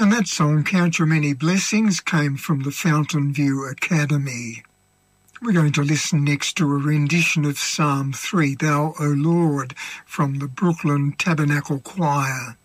And that song, Count Your Many Blessings, came from the Fountain View Academy. We're going to listen next to a rendition of Psalm 3, Thou, O Lord, from the Brooklyn Tabernacle Choir.